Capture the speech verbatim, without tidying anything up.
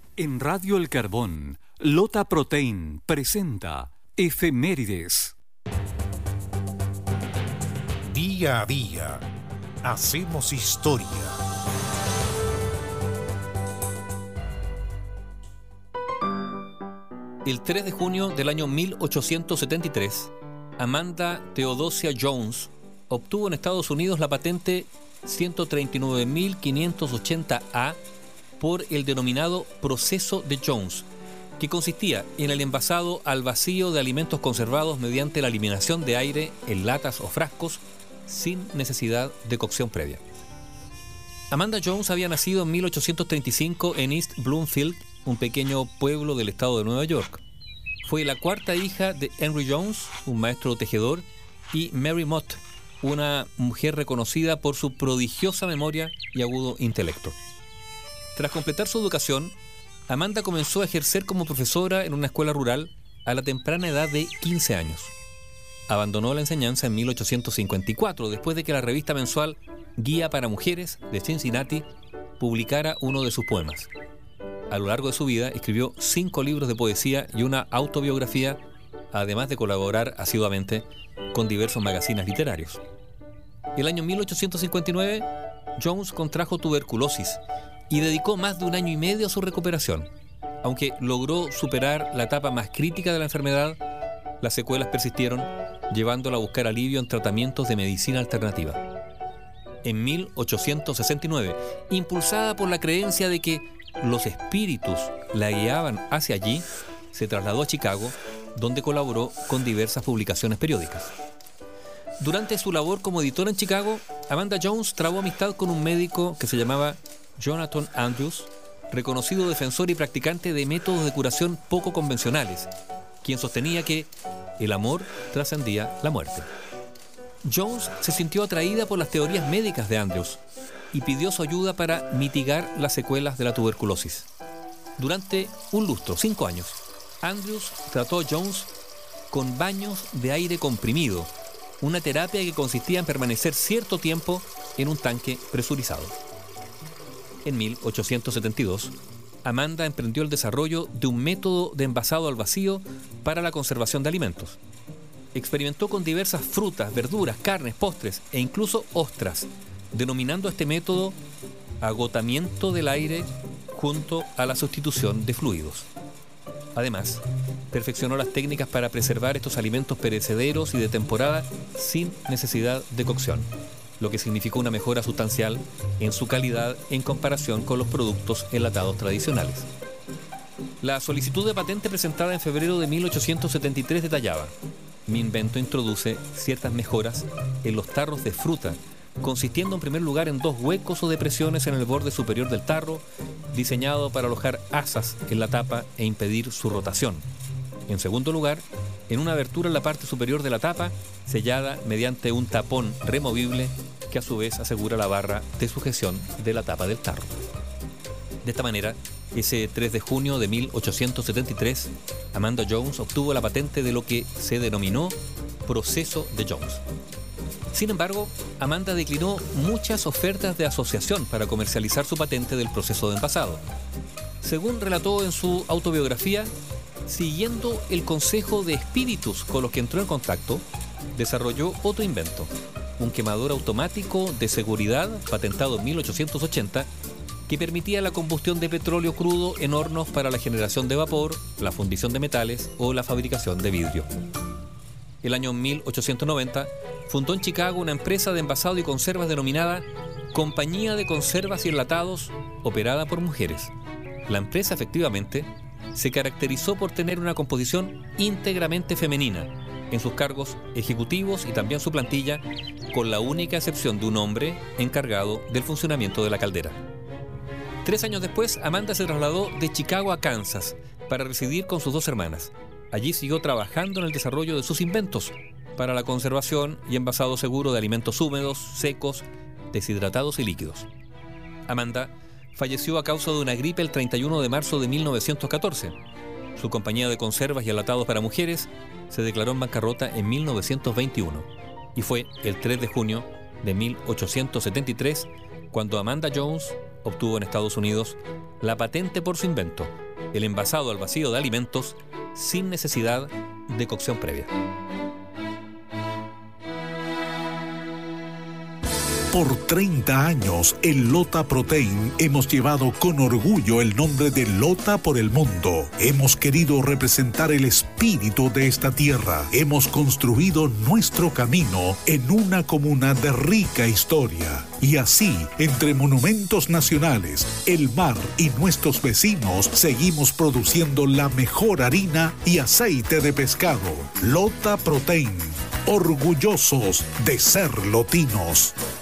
En Radio El Carbón, Lota Protein presenta Efemérides. Día a día, hacemos historia. El tres de junio del año mil ochocientos setenta y tres, Amanda Theodosia Jones obtuvo en Estados Unidos la patente ciento treinta y nueve mil quinientos ochenta A por el denominado proceso de Jones, que consistía en el envasado al vacío de alimentos conservados mediante la eliminación de aire en latas o frascos sin necesidad de cocción previa. Amanda Jones había nacido en mil ochocientos treinta y cinco en East Bloomfield, un pequeño pueblo del estado de Nueva York. Fue la cuarta hija de Henry Jones, un maestro tejedor, y Mary Mott, una mujer reconocida por su prodigiosa memoria y agudo intelecto. Tras completar su educación, Amanda comenzó a ejercer como profesora en una escuela rural a la temprana edad de quince años. Abandonó la enseñanza en mil ochocientos cincuenta y cuatro, después de que la revista mensual Guía para Mujeres de Cincinnati publicara uno de sus poemas. A lo largo de su vida escribió cinco libros de poesía y una autobiografía, además de colaborar asiduamente con diversos magazines literarios. El año mil ochocientos cincuenta y nueve, Jones contrajo tuberculosis y dedicó más de un año y medio a su recuperación. Aunque logró superar la etapa más crítica de la enfermedad, las secuelas persistieron, llevándola a buscar alivio en tratamientos de medicina alternativa. En mil ochocientos sesenta y nueve, impulsada por la creencia de que los espíritus la guiaban hacia allí, se trasladó a Chicago, donde colaboró con diversas publicaciones periódicas. Durante su labor como editora en Chicago, Amanda Jones trabó amistad con un médico que se llamaba Jonathan Andrews, reconocido defensor y practicante de métodos de curación poco convencionales, quien sostenía que el amor trascendía la muerte. Jones se sintió atraída por las teorías médicas de Andrews y pidió su ayuda para mitigar las secuelas de la tuberculosis. Durante un lustro, cinco años, Andrews trató a Jones con baños de aire comprimido, una terapia que consistía en permanecer cierto tiempo en un tanque presurizado. En mil ochocientos setenta y dos, Amanda emprendió el desarrollo de un método de envasado al vacío para la conservación de alimentos. Experimentó con diversas frutas, verduras, carnes, postres e incluso ostras, denominando este método agotamiento del aire junto a la sustitución de fluidos. Además, perfeccionó las técnicas para preservar estos alimentos perecederos y de temporada sin necesidad de cocción, lo que significó una mejora sustancial en su calidad en comparación con los productos enlatados tradicionales. La solicitud de patente presentada en febrero de mil ochocientos setenta y tres detallaba: mi invento introduce ciertas mejoras en los tarros de fruta, consistiendo en primer lugar en dos huecos o depresiones en el borde superior del tarro, diseñado para alojar asas en la tapa e impedir su rotación. En segundo lugar, en una abertura en la parte superior de la tapa, sellada mediante un tapón removible que a su vez asegura la barra de sujeción de la tapa del tarro. De esta manera, ese tres de junio de mil ochocientos setenta y tres, Amanda Jones obtuvo la patente de lo que se denominó proceso de Jones. Sin embargo, Amanda declinó muchas ofertas de asociación para comercializar su patente del proceso de envasado. Según relató en su autobiografía, siguiendo el consejo de espíritus con los que entró en contacto, desarrolló otro invento, un quemador automático de seguridad patentado en mil ochocientos ochenta, que permitía la combustión de petróleo crudo en hornos para la generación de vapor, la fundición de metales o la fabricación de vidrio. El año mil ochocientos noventa, fundó en Chicago una empresa de envasado y conservas denominada Compañía de Conservas y Enlatados, operada por mujeres. La empresa, efectivamente, se caracterizó por tener una composición íntegramente femenina en sus cargos ejecutivos y también su plantilla, con la única excepción de un hombre encargado del funcionamiento de la caldera. Tres años después, Amanda se trasladó de Chicago a Kansas para residir con sus dos hermanas. Allí siguió trabajando en el desarrollo de sus inventos para la conservación y envasado seguro de alimentos húmedos, secos, deshidratados y líquidos. Amanda falleció a causa de una gripe el treinta y uno de marzo de mil novecientos catorce. Su compañía de conservas y enlatados para mujeres se declaró en bancarrota en mil novecientos veintiuno y fue el tres de junio de mil ochocientos setenta y tres cuando Amanda Jones obtuvo en Estados Unidos la patente por su invento, el envasado al vacío de alimentos sin necesidad de cocción previa. Por treinta años, en Lota Protein hemos llevado con orgullo el nombre de Lota por el mundo. Hemos querido representar el espíritu de esta tierra. Hemos construido nuestro camino en una comuna de rica historia. Y así, entre monumentos nacionales, el mar y nuestros vecinos, seguimos produciendo la mejor harina y aceite de pescado. Lota Protein, orgullosos de ser lotinos.